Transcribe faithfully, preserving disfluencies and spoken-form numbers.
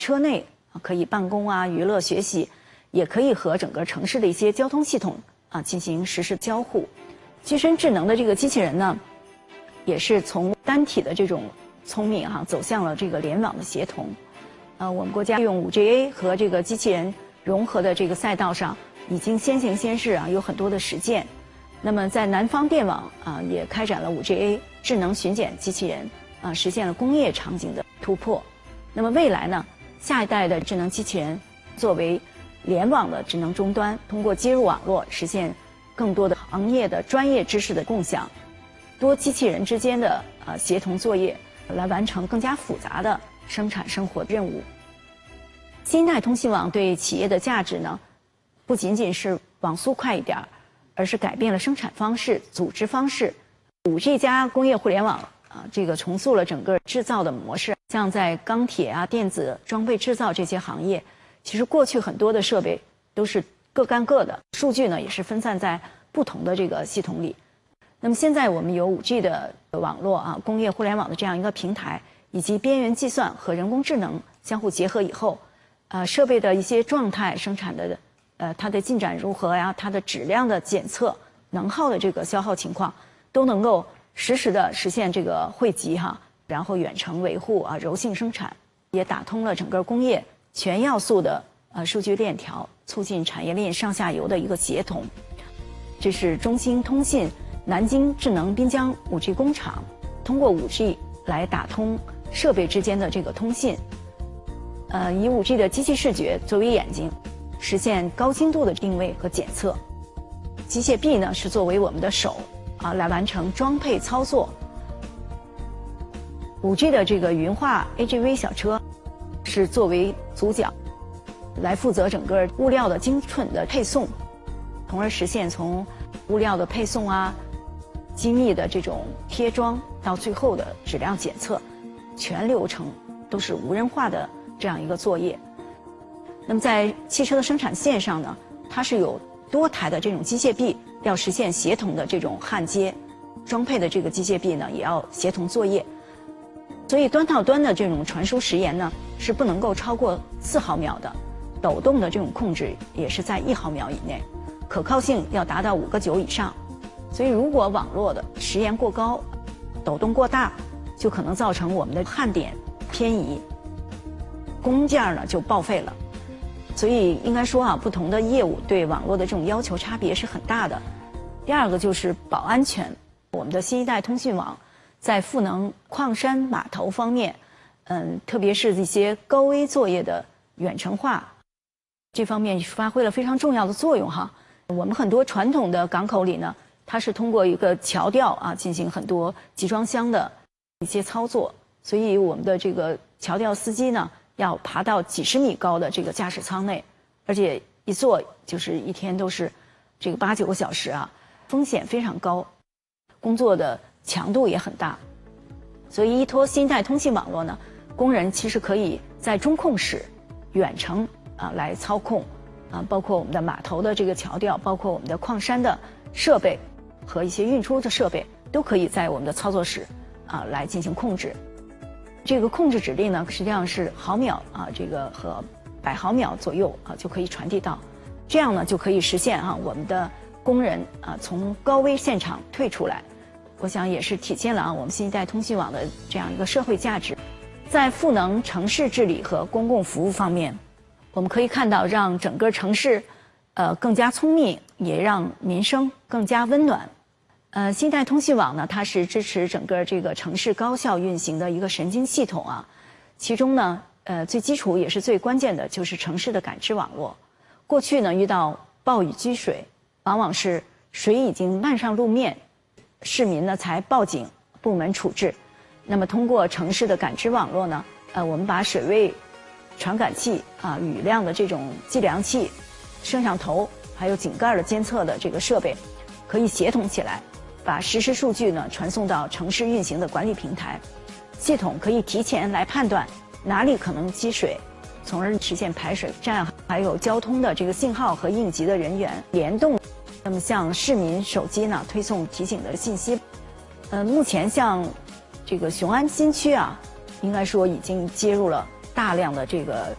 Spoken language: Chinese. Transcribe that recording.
车内可以办公啊、娱乐、学习，也可以和整个城市的一些交通系统啊进行实时交互。机身智能的这个机器人呢，也是从单体的这种聪明哈、啊，走向了这个联网的协同。呃，我们国家用 五 G A 和这个机器人融合的这个赛道上，已经先行先试啊，有很多的实践。那么在南方电网啊，也开展了 五 G A 智能巡检机器人啊，实现了工业场景的突破。那么未来呢，下一代的智能机器人作为联网的智能终端，通过接入网络实现更多的行业的专业知识的共享，多机器人之间的呃协同作业，来完成更加复杂的生产生活任务。新一代通信网对企业的价值呢，不仅仅是网速快一点，而是改变了生产方式、组织方式。五 G 加工业互联网啊，这个重塑了整个制造的模式。像在钢铁啊、电子装备制造这些行业，其实过去很多的设备都是各干各的，数据呢也是分散在不同的这个系统里。那么现在我们有 五 G 的网络啊，工业互联网的这样一个平台，以及边缘计算和人工智能相互结合以后，呃，设备的一些状态、生产的呃它的进展如何呀，它的质量的检测、能耗的这个消耗情况，都能够实时的实现这个汇集哈，然后远程维护啊，柔性生产，也打通了整个工业全要素的呃数据链条，促进产业链上下游的一个协同。这是中兴通信南京智能滨江 五 G 工厂通过 五 G 来打通设备之间的这个通信，呃，以 五 G 的机器视觉作为眼睛，实现高精度的定位和检测。机械臂呢是作为我们的手啊，来完成装配操作。五 G 的这个云化 A G V 小车是作为组脚，来负责整个物料的精准的配送，从而实现从物料的配送啊、机密的这种贴装到最后的质量检测，全流程都是无人化的这样一个作业。那么在汽车的生产线上呢，它是有多台的这种机械臂，要实现协同的这种焊接，装配的这个机械臂呢也要协同作业。所以端到端的这种传输时延呢是不能够超过四毫秒的，抖动的这种控制也是在一毫秒以内，可靠性要达到五个九以上。所以如果网络的时延过高，抖动过大，就可能造成我们的焊点偏移，工件呢就报废了。所以应该说啊，不同的业务对网络的这种要求差别是很大的。第二个就是保安全，我们的新一代通讯网在赋能矿山码头方面，嗯，特别是一些高危作业的远程化，这方面发挥了非常重要的作用哈。我们很多传统的港口里呢，它是通过一个桥吊啊进行很多集装箱的一些操作，所以我们的这个桥吊司机呢，要爬到几十米高的这个驾驶舱内，而且一坐就是一天都是这个八九个小时啊，风险非常高，工作的强度也很大。所以依托新一代通信网络呢，工人其实可以在中控室远程啊来操控啊，包括我们的码头的这个桥吊，包括我们的矿山的设备和一些运输的设备，都可以在我们的操作室啊来进行控制。这个控制指令呢，实际上是毫秒啊，这个和百毫秒左右啊就可以传递到，这样呢就可以实现啊我们的工人啊从高危现场退出来。我想也是体现了啊我们新一代通信网的这样一个社会价值。在赋能城市治理和公共服务方面，我们可以看到让整个城市呃更加聪明，也让民生更加温暖。呃，新一代通信网呢，它是支持整个这个城市高效运行的一个神经系统啊。其中呢，呃，最基础也是最关键的就是城市的感知网络。过去呢，遇到暴雨积水，往往是水已经漫上路面，市民呢才报警，部门处置。那么通过城市的感知网络呢，呃，我们把水位传感器啊、雨量的这种计量器、摄像头，还有井盖的监测的这个设备，可以协同起来。把实时数据呢传送到城市运行的管理平台，系统可以提前来判断哪里可能积水，从而实现排水。这样还有交通的这个信号和应急的人员联动，那么向市民手机呢推送提醒的信息。呃，目前像这个雄安新区啊，应该说已经接入了大量的这个